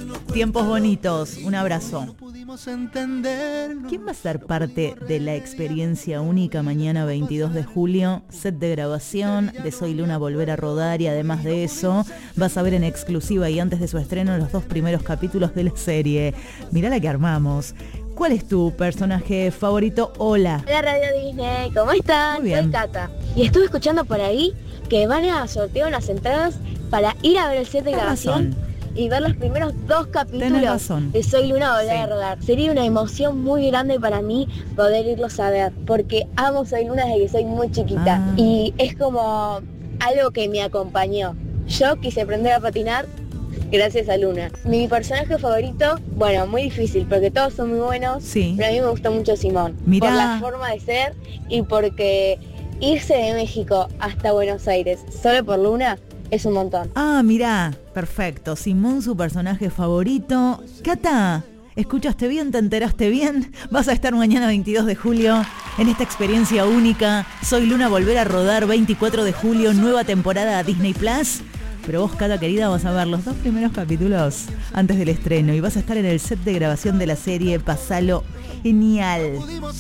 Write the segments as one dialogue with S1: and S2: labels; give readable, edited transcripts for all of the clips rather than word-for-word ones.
S1: Tiempos bonitos, un abrazo. ¿Quién va a ser parte de la experiencia única mañana 22 de julio? Set de grabación de Soy Luna volver a rodar, y además de eso vas a ver en exclusiva y antes de su estreno los 2 primeros capítulos de la serie. Mirá la que armamos. ¿Cuál es tu personaje favorito? Hola.
S2: Hola Radio Disney, ¿cómo están?
S1: Muy bien.
S2: Soy Cata. Y estuve escuchando por ahí que van a sortear unas entradas para ir a ver el set de grabación y ver los primeros 2 capítulos de Soy Luna volver a rodar. Sería una emoción muy grande para mí poder irlos a ver, porque amo Soy Luna desde que soy muy chiquita. Y es como algo que me acompañó. Yo quise aprender a patinar gracias a Luna. Mi personaje favorito, bueno, muy difícil, porque todos son muy buenos, pero a mí me gusta mucho Simón.
S1: Mirá.
S2: Por la forma de ser y porque irse de México hasta Buenos Aires solo por Luna es un montón.
S1: Mirá, perfecto. Simón, su personaje favorito. Cata, ¿escuchaste bien? ¿Te enteraste bien? Vas a estar mañana 22 de julio en esta experiencia única. Soy Luna volver a rodar, 24 de julio, nueva temporada Disney Plus. Pero vos, Cata querida, vas a ver los 2 primeros capítulos antes del estreno y vas a estar en el set de grabación de la serie. Pasalo genial.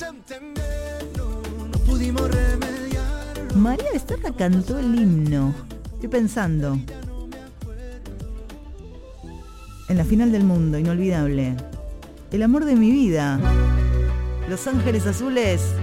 S1: María Becerra cantó el himno. Estoy pensando en la final del mundo, inolvidable. El amor de mi vida. Los Ángeles Azules.